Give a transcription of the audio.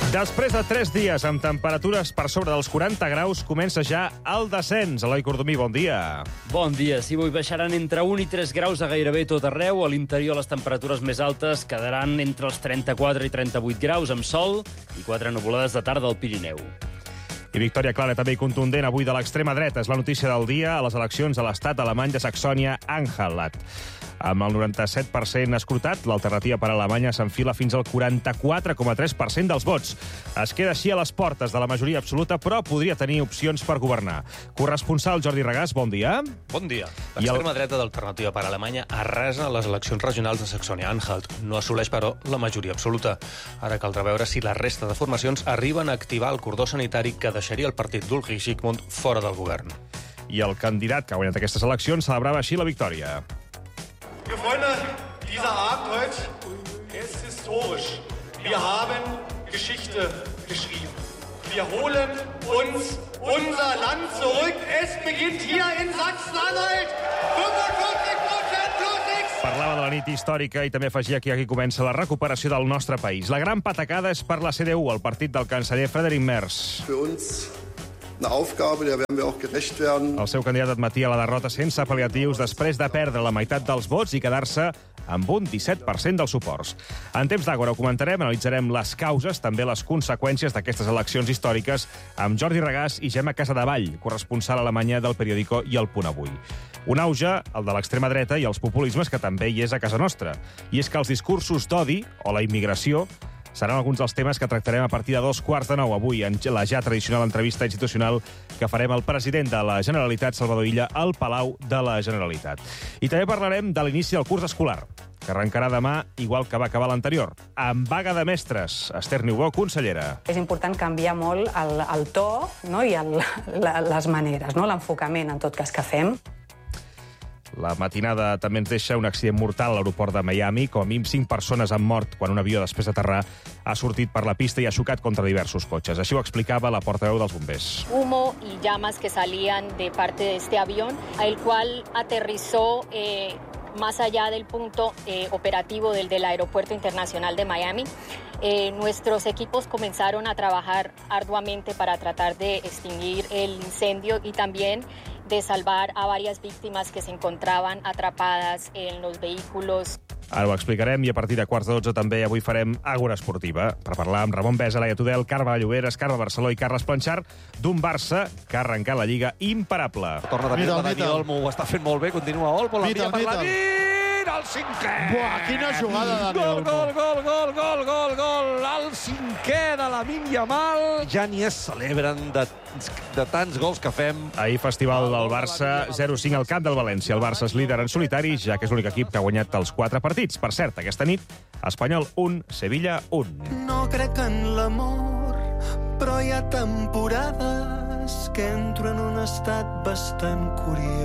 Després de 3 dies amb temperatures per sobre dels 40 graus, comença ja el descens. Eloi Cordomí, bon dia. Bon dia. Sí, avui baixaran entre 1 i 3 graus a gairebé tot arreu. A l'interior les temperatures més altes quedaran entre els 34 i 38 graus, amb sol i 4 nuvolades de tarda al Pirineu. I victòria clara també i contundent avui de l'extrema dreta. És la notícia del dia a les eleccions a l'estat alemany de Saxònia-Anhalt. Amb el 97% escrutat, l'alternativa per a Alemanya s'enfila fins al 44,3% dels vots. Es queda així a les portes de la majoria absoluta, però podria tenir opcions per governar. Corresponsal Jordi Regàs, bon dia. Bon dia. L'extrema dreta d'Alternativa per a Alemanya arrasa les eleccions regionals de Saxònia-Anhalt. No assoleix, però, la majoria absoluta. Ara caldrà veure si la resta de formacions arriben a activar el cordó sanitari que deixaria el partit d'Ulrich Sigmund fora del govern. I el candidat que ha guanyat aquestes eleccions celebrava així la victòria. Liebe Freunde, dieser Abend heute ist historisch. Wir haben Geschichte geschrieben. Wir holen uns unser Land zurück. Es beginnt hier in Sachsen-Anhalt. 45% plus X. Parlava de la nit històrica i també afegia que aquí comença la recuperació del nostre país. La gran patacada és per la CDU, el partit del canceller Friedrich Merz. Für uns eine Aufgabe, der werden wir auch gerecht werden. El seu candidat admetia la derrota sense pal·liatius després de perdre la meitat dels vots i quedar-se amb un 17% dels suports. En temps d'Àgora ho comentarem, analitzarem les causes, també les conseqüències d'aquestes eleccions històriques amb Jordi Regàs i Gemma Casadevall, corresponsal a Alemanya del periòdico i El Punt Avui. Un auge, el de l'extrema dreta i els populismes, que també hi és a casa nostra. I és que els discursos d'odi o la immigració seran alguns dels temes que tractarem a partir de 2:15 avui en la ja tradicional entrevista institucional que farem al president de la Generalitat, Salvador Illa, al Palau de la Generalitat. I també parlarem de l'inici del curs escolar, que arrencarà demà, igual que va acabar l'anterior, amb vaga de mestres. Esther Niubó, consellera. És important canviar molt el to, no? I les maneres, no? L'enfocament, en tot cas, que fem. La matinada també ens deixa un accident mortal a l'aeroport de Miami. Com a mínim 5 persones han mort quan un avió, després d'aterrar, ha sortit per la pista i ha xocat contra diversos cotxes. Així ho explicava la portaveu dels bombers. Humo y llamas que salían de parte de este avión, el cual aterrizó más allá del punto operativo del Aeropuerto Internacional de Miami. Nuestros equipos comenzaron a trabajar arduamente para tratar de extinguir el incendio y también de salvar a varias víctimas que se encontraban atrapadas en los vehículos. Ara ho explicarem i a partir de 11:15 també avui farem Àgora Esportiva per parlar amb Ramon Besa, Laia Tudel, Carme Lloberes, Carme Barceló i Carles Planchart d'un Barça que ha arrencat la Lliga imparable. Torna Dani Olmo, ho està fent molt bé, continua Olmo, l'envia per la el cinquè! Buah, quina jugada de Dani Olmo. Gol! El cinquè de Lamine Yamal. Ja ni es celebren de tants gols que fem. Ahir festival del Barça 0-5 al camp del València. El Barça és líder en solitari, ja que és l'únic equip que ha guanyat els 4 partits. Per cert, aquesta nit, Espanyol 1, Sevilla 1. No crec en l'amor, però hi ha temporades que entro en un estat bastant curiós.